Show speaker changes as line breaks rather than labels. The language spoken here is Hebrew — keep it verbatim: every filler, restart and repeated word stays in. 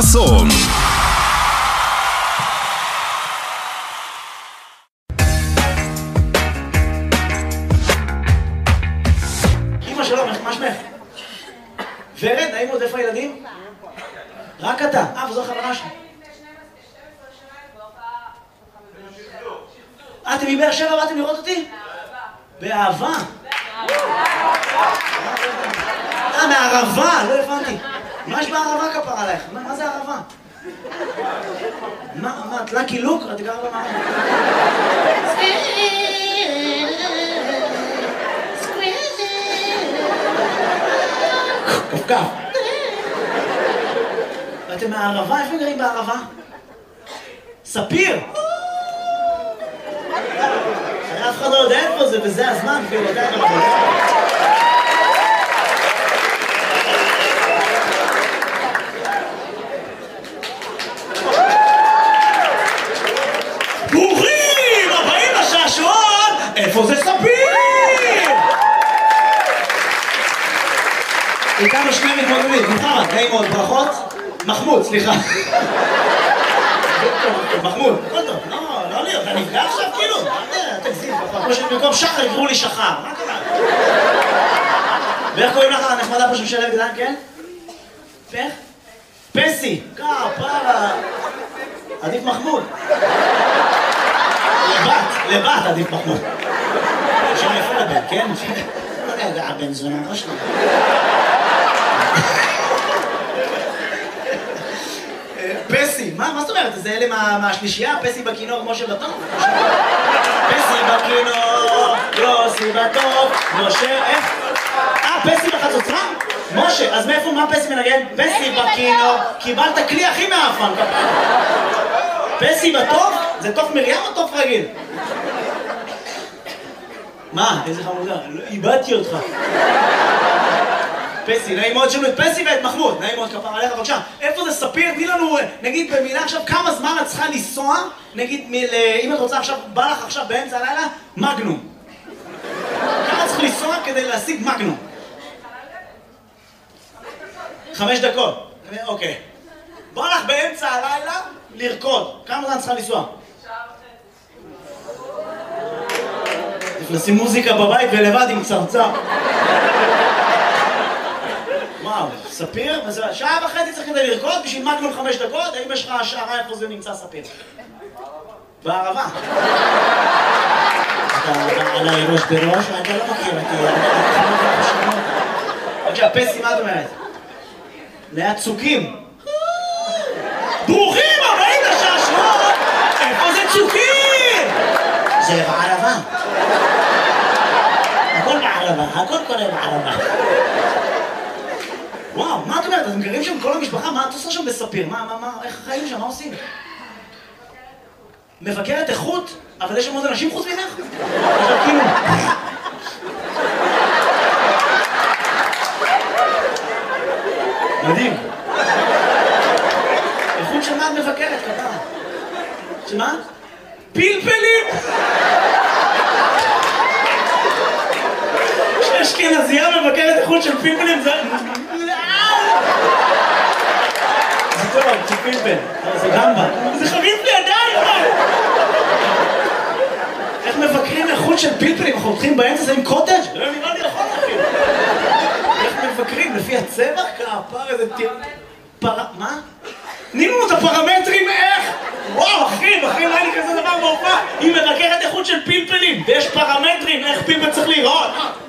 חסון.
אמא שלום, מה שמך? ורד, נעים עוד, איפה הילדים? רק אתה. אה, וזו חברה שלי. אה, אתם מבאר שבע באתם לראות אותי? באהבה. אה, מהערבה, לא הבנתי. מה יש בערבה כפר עלייך? מה זה ערבה? מה, מה, את לקי לוק? את גרה במערבה. כפכף. ואתם מהערבה? איפה גרים בערבה? ספיר! אף אחד לא יודע איפה זה, וזה הזמן, כאילו, אתה יודע מה. ברוכים הבאים לשעשועון! איפה זה ספיר? איתנו שני מתמודדים, מוחמד, נעים מאוד, ברכות. מחמוד, סליחה. מחמוד, הכל טוב, לא, לא לי, אתה נפגע עכשיו כאילו? תגזים, כמו שבמקום שחר יקראו לי שחר, מה קרה? ואיך קוראים לך הנחמדה פה שמשלב גדלן, כן? פך? פסי, כפרה. עדיף מחמוד. לבת, לבת עדיף מחמוד. שם יפה לבן, כן? רגע, הבן זונה, לא שלנו. פסי, מה זאת אומרת? זה אלה מהשלישייה? פסי בכינור, משה בטוב? פסי בכינור, יוסי בטוב, משה, איך? אה, פסי בחצוצרה? משה, אז מאיפה, מה פסי מנגן? פסי בכינור, קיבלת כלי הכי מאפן. פסי בטוב? זה תוף מרים או תוף רגיל? מה? איזה חמודה? איבדתי אותך. פסי, נעים מאוד שלנו את פסי ואת מחמוד, נעים מאוד כפר עליך, בבקשה. איפה זה ספיר? תני לנו, נגיד במילה עכשיו, כמה זמן את צריכה לנסוע, נגיד, אם את רוצה עכשיו, בא לך עכשיו באמצע הלילה, מגנום. כמה צריך לנסוע כדי להשיג מגנום? חמש דקות. אוקיי. בא לך באמצע הלילה לרקוד. כמה זמן צריכה לנסוע? לשים מוזיקה בבית ולבד עם צרצר. וואו, ספיר? שעה וחצי צריך כדי לרקוד בשביל מגנום חמש דקות? האם יש לך השערה איפה זה נמצא ספיר? בערבה. אתה עליי ראש בראש, אתה לא מכיר אותי. בבקשה, פסי, מה את אומרת? ליד צוקים. ברוכים הבאים לשעשועון! איפה זה צוקים? זה בערבה. הכל בערבה, הכל קורה בערבה. וואו, מה את אומרת? אתם גרים שם כל המשפחה? מה את עושה שם בספיר? מה, מה, מה, איך החיים שם? מה עושים? מבקרת איכות? אבל יש שם עוד אנשים חוץ ממך? עכשיו כאילו... מדהים. איכות של מה את מבקרת, כתב? של מה? פלפלים! שאשכנזייה מבקרת איכות של פלפלים זה... זה טוב, זה פלפל, זה גמבה. זה חביב לידיים! איך מבקרים איכות של פלפלים? אנחנו הולכים באמצע, זה עם קוטג'? לא נראה לי נכון, אחי. איך מבקרים? לפי הצבע? כפר איזה טיר... פר... מה? תני לנו את הפרמטרים איך? וואו, אחי, אחי, לא היה לי כזה דבר בהופעה. היא מבקרת איכות של פלפלים, ויש פרמטרים איך פלפל צריך להיראות.